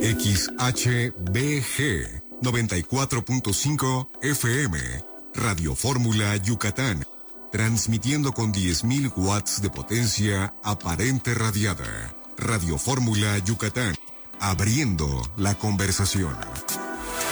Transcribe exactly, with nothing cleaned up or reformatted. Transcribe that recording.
X H B G noventa y cuatro punto cinco F M, Radio Fórmula Yucatán, transmitiendo con diez mil watts de potencia aparente radiada. Radio Fórmula Yucatán, abriendo la conversación.